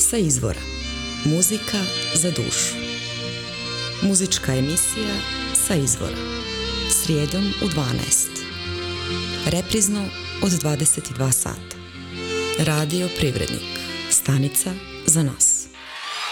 Sa izvora. Muzika za dušu. Muzička emisija Sa izvora. Srijedom u 12. Reprizno od 22 sata. Radio Privrednik. Stanica za nas.